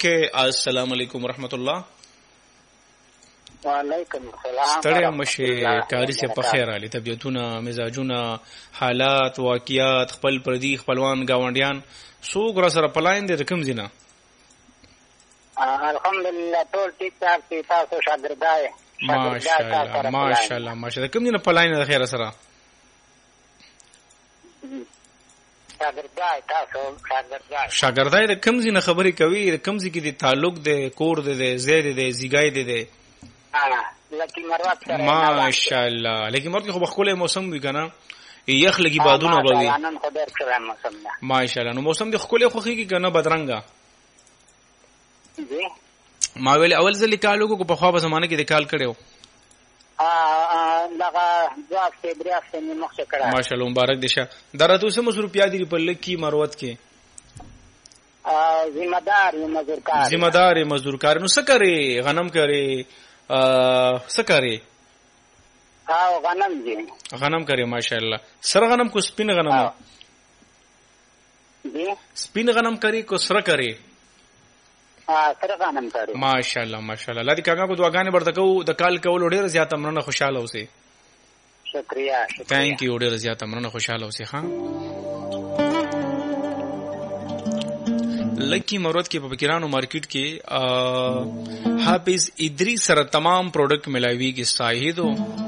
مشه. السلام علیکم ورحمت الله. وعلیکم السلام. ستړی مشه کاری سه په خیر علي. طبيعتونه، مزاجونه، حالات، واقعیات، خپل پردي خپلوان گاونډیان سو ګر سره پلاین دي رقم زینا. الحمدلله ټول ټیک ټاک دي. تاسو شاګردای ماشاءالله ماشاءالله ماشاءالله. کوم دینه پلاین د خیر سره شاګردای د کوم دینه خبرې کوي؟ د کوم ځای کې د تعلق د کور د زید د زیګای د لکی مروت سره ماشاءالله. لکی مروت خو بخوله موسم وی کنه یخ لګي بادونه بوي ماشاءالله. نو موسم د خپل خوخي کې کنه بدرنګا جی ما ویل اول ځل کالو کو په خوا په زمانه کې د کال کړو دغه ځاک فبراير سنې مخکې کړه. ماشاءالله مبارک دي شه. درته سم روپیا دي په لکی مروت کې ذمہ دار مزدور کار نو سکري غنم کوي سکري غنم کوي ماشاءالله. سر غنم کو سپین غنم جی سپین غنم کوي کو سر کوي سر غنم کوي ماشاءالله ماشاءالله. الله دې کاغه کو دعاګانې برته کو د کال کول ډېر زیات امرنه خوشاله اوسه. شکریا ثانک یو ډېر زیات امرنه خوشاله اوسه. ها لکی مروت کې په بکیرانو مارکیټ کې حافظ ادریس سره تمام پروډکټ ملاوي کې شاهد